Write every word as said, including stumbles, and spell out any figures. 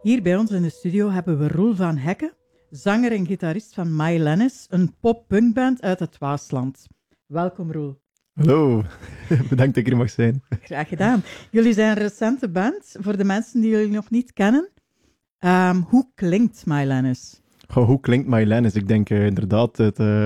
Hier bij ons in de studio hebben we Roel van Hekken, zanger en gitarist van My Lennis, een pop-punkband uit het Waasland. Welkom, Roel. Hallo, bedankt dat ik hier mag zijn. Graag gedaan. Jullie zijn een recente band, voor de mensen die jullie nog niet kennen. Um, hoe klinkt My Lennis? Goh, hoe klinkt My Lennis? Ik denk uh, inderdaad het, uh,